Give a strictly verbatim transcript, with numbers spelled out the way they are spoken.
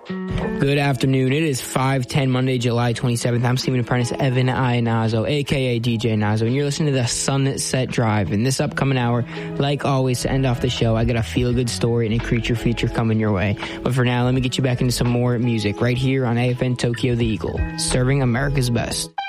Good afternoon. It is five ten Monday, July twenty-seventh. I'm Stephen Apprentice, Evan Ionazo, a k a. D J Nazo, and you're listening to the Sunset Drive. In this upcoming hour, like always, to end off the show, I got a feel-good story and a creature feature coming your way. But for now, let me get you back into some more music right here on A F N Tokyo the Eagle, serving America's best.